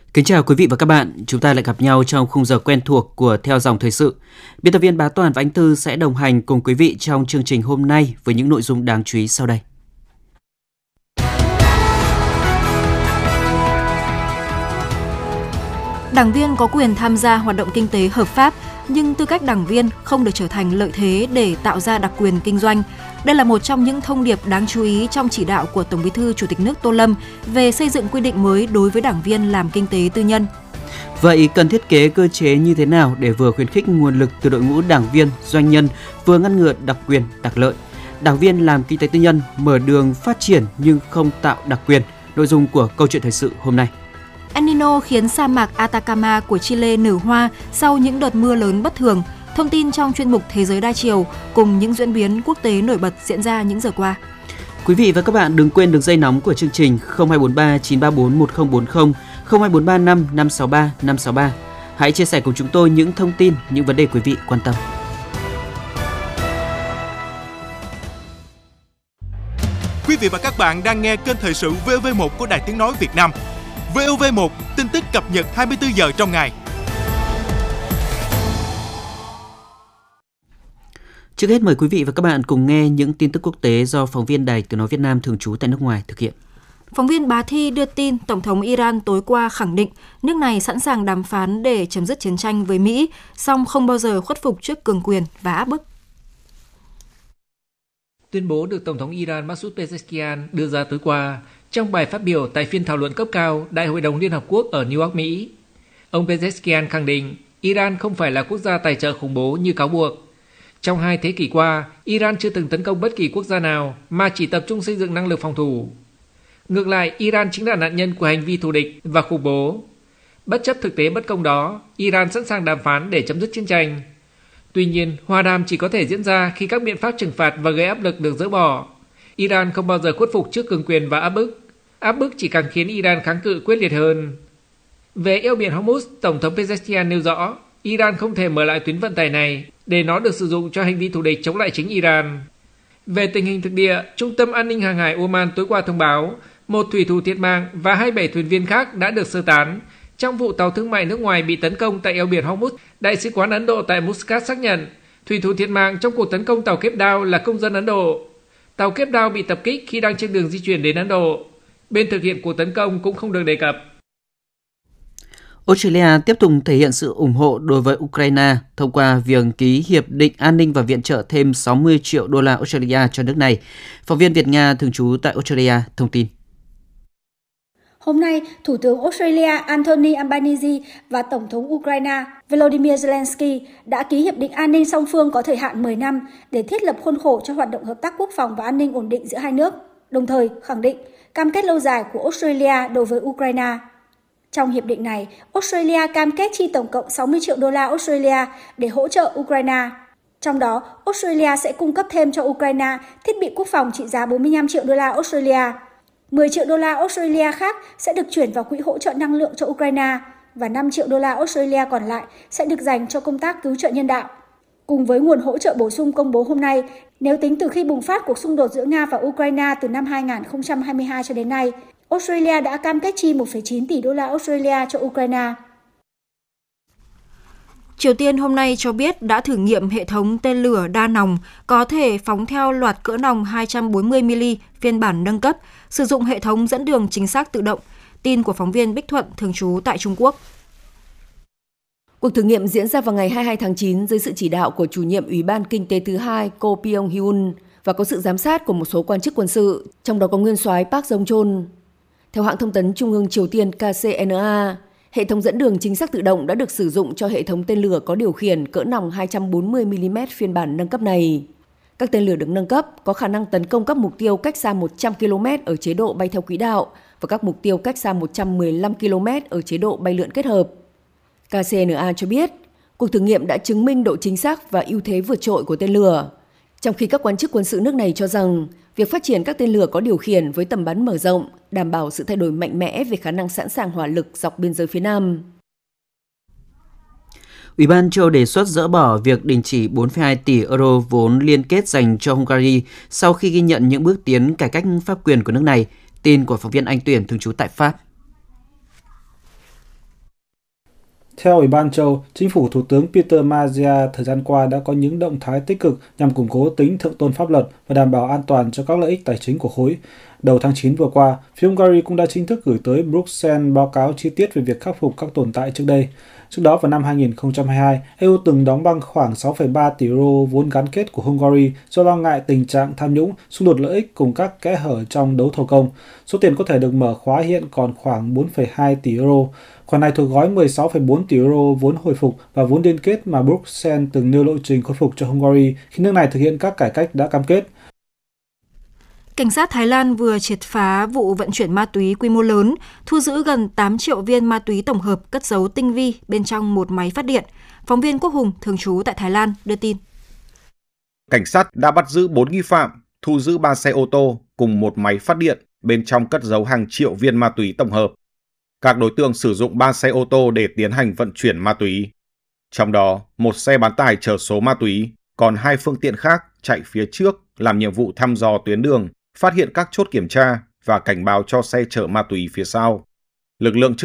Kính chào quý vị và các bạn, chúng ta lại gặp nhau trong khung giờ quen thuộc của Theo dòng thời sự. Biên tập viên Bá Toàn và Anh Tư sẽ đồng hành cùng quý vị trong chương trình hôm nay với những nội dung đáng chú ý sau đây. Đảng viên có quyền tham gia hoạt động kinh tế hợp pháp, nhưng tư cách đảng viên không được trở thành lợi thế để tạo ra đặc quyền kinh doanh. Đây là một trong những thông điệp đáng chú ý trong chỉ đạo của Tổng Bí thư Chủ tịch nước Tô Lâm về xây dựng quy định mới đối với đảng viên làm kinh tế tư nhân. Vậy cần thiết kế cơ chế như thế nào để vừa khuyến khích nguồn lực từ đội ngũ đảng viên, doanh nhân, vừa ngăn ngừa đặc quyền, đặc lợi? Đảng viên làm kinh tế tư nhân mở đường phát triển nhưng không tạo đặc quyền. Nội dung của câu chuyện thời sự hôm nay. El Nino khiến sa mạc Atacama của Chile nở hoa sau những đợt mưa lớn bất thường. Thông tin trong chuyên mục Thế giới đa chiều cùng những diễn biến quốc tế nổi bật diễn ra những giờ qua. Quý vị và các bạn đừng quên đường dây nóng của chương trình 0243 934 1040, 0243 563 563. Hãy chia sẻ cùng chúng tôi những thông tin, những vấn đề quý vị quan tâm. Quý vị và các bạn đang nghe kênh thời sự VOV1 của Đài Tiếng nói Việt Nam. VOV1, tin tức cập nhật 24 giờ trong ngày. Trước hết mời quý vị và các bạn cùng nghe những tin tức quốc tế do phóng viên Đài Tiếng nói Việt Nam thường trú tại nước ngoài thực hiện. Phóng viên Bá Thi đưa tin Tổng thống Iran tối qua khẳng định nước này sẵn sàng đàm phán để chấm dứt chiến tranh với Mỹ, song không bao giờ khuất phục trước cường quyền và áp bức. Tuyên bố được Tổng thống Iran Masoud Pezeshkian đưa ra tối qua trong bài phát biểu tại phiên thảo luận cấp cao Đại hội đồng Liên Hợp Quốc ở New York, Mỹ. Ông Pezeshkian khẳng định Iran không phải là quốc gia tài trợ khủng bố như cáo buộc. Trong 2 thế kỷ qua, Iran chưa từng tấn công bất kỳ quốc gia nào mà chỉ tập trung xây dựng năng lực phòng thủ. Ngược lại, Iran chính là nạn nhân của hành vi thù địch và khủng bố. Bất chấp thực tế bất công đó, Iran sẵn sàng đàm phán để chấm dứt chiến tranh. Tuy nhiên, hòa đàm chỉ có thể diễn ra khi các biện pháp trừng phạt và gây áp lực được dỡ bỏ. Iran không bao giờ khuất phục trước cường quyền và áp bức. Áp bức chỉ càng khiến Iran kháng cự quyết liệt hơn. Về eo biển Hormuz, Tổng thống Pezeshkian nêu rõ Iran không thể mở lại tuyến vận tải này để nó được sử dụng cho hành vi thù địch chống lại chính Iran. Về tình hình thực địa, Trung tâm An ninh Hàng hải Oman tối qua thông báo một thủy thủ thiệt mạng và 27 thuyền viên khác đã được sơ tán trong vụ tàu thương mại nước ngoài bị tấn công tại eo biển Hormuz. Đại sứ quán Ấn Độ tại Muscat xác nhận thủy thủ thiệt mạng trong cuộc tấn công tàu Cape Town là công dân Ấn Độ. Tàu Cape Town bị tập kích khi đang trên đường di chuyển đến Ấn Độ. Bên thực hiện cuộc tấn công cũng không được đề cập. Australia tiếp tục thể hiện sự ủng hộ đối với Ukraine thông qua việc ký hiệp định an ninh và viện trợ thêm 60 triệu đô la Australia cho nước này. Phóng viên Việt-Nga thường trú tại Australia thông tin. Hôm nay, Thủ tướng Australia Anthony Albanese và Tổng thống Ukraine Volodymyr Zelensky đã ký hiệp định an ninh song phương có thời hạn 10 năm để thiết lập khuôn khổ cho hoạt động hợp tác quốc phòng và an ninh ổn định giữa hai nước, đồng thời khẳng định cam kết lâu dài của Australia đối với Ukraine. Trong hiệp định này, Australia cam kết chi tổng cộng 60 triệu đô la Australia để hỗ trợ Ukraine. Trong đó, Australia sẽ cung cấp thêm cho Ukraine thiết bị quốc phòng trị giá 45 triệu đô la Australia. 10 triệu đô la Australia khác sẽ được chuyển vào quỹ hỗ trợ năng lượng cho Ukraine và 5 triệu đô la Australia còn lại sẽ được dành cho công tác cứu trợ nhân đạo. Cùng với nguồn hỗ trợ bổ sung công bố hôm nay, nếu tính từ khi bùng phát cuộc xung đột giữa Nga và Ukraine từ năm 2022 cho đến nay, Australia đã cam kết chi 1,9 tỷ đô la Australia cho Ukraine. Triều Tiên hôm nay cho biết đã thử nghiệm hệ thống tên lửa đa nòng có thể phóng theo loạt cỡ nòng 240mm phiên bản nâng cấp, sử dụng hệ thống dẫn đường chính xác tự động. Tin của phóng viên Bích Thuận thường trú tại Trung Quốc. Cuộc thử nghiệm diễn ra vào ngày 22 tháng 9 dưới sự chỉ đạo của chủ nhiệm Ủy ban Kinh tế thứ hai Ko Pyong-hyun và có sự giám sát của một số quan chức quân sự, trong đó có nguyên soái Park Jong-chol. Theo hãng thông tấn Trung ương Triều Tiên KCNA, hệ thống dẫn đường chính xác tự động đã được sử dụng cho hệ thống tên lửa có điều khiển cỡ nòng 240mm phiên bản nâng cấp này. Các tên lửa được nâng cấp có khả năng tấn công các mục tiêu cách xa 100 km ở chế độ bay theo quỹ đạo và các mục tiêu cách xa 115 km ở chế độ bay lượn kết hợp. KCNA cho biết, cuộc thử nghiệm đã chứng minh độ chính xác và ưu thế vượt trội của tên lửa, trong khi các quan chức quân sự nước này cho rằng việc phát triển các tên lửa có điều khiển với tầm bắn mở rộng đảm bảo sự thay đổi mạnh mẽ về khả năng sẵn sàng hỏa lực dọc biên giới phía Nam. Ủy ban châu Âu đề xuất dỡ bỏ việc đình chỉ 4,2 tỷ euro vốn liên kết dành cho Hungary sau khi ghi nhận những bước tiến cải cách pháp quyền của nước này. Tin của phóng viên Anh Tuyển thường trú tại Pháp. Theo Ủy ban châu, chính phủ Thủ tướng Peter Majia thời gian qua đã có những động thái tích cực nhằm củng cố tính thượng tôn pháp luật và đảm bảo an toàn cho các lợi ích tài chính của khối. Đầu tháng 9 vừa qua, phía Hungary cũng đã chính thức gửi tới Bruxelles báo cáo chi tiết về việc khắc phục các tồn tại trước đây. Trước đó vào năm 2022, EU từng đóng băng khoảng 6,3 tỷ euro vốn gắn kết của Hungary do lo ngại tình trạng tham nhũng, xung đột lợi ích cùng các kẽ hở trong đấu thầu công. Số tiền có thể được mở khóa hiện còn khoảng 4,2 tỷ euro. Khoản này thuộc gói 16,4 tỷ euro vốn hồi phục và vốn liên kết mà Bruxelles từng nêu lộ trình khôi phục cho Hungary khi nước này thực hiện các cải cách đã cam kết. Cảnh sát Thái Lan vừa triệt phá vụ vận chuyển ma túy quy mô lớn, thu giữ gần 8 triệu viên ma túy tổng hợp cất giấu tinh vi bên trong một máy phát điện. Phóng viên Quốc Hùng, thường trú tại Thái Lan, đưa tin. Cảnh sát đã bắt giữ 4 nghi phạm, thu giữ 3 xe ô tô cùng một máy phát điện, bên trong cất giấu hàng triệu viên ma túy tổng hợp. Các đối tượng sử dụng 3 xe ô tô để tiến hành vận chuyển ma túy. Trong đó, một xe bán tải chở số ma túy, còn 2 phương tiện khác chạy phía trước làm nhiệm vụ thăm dò tuyến đường, phát hiện các chốt kiểm tra và cảnh báo cho xe chở ma túy phía sau. Lực lượng chức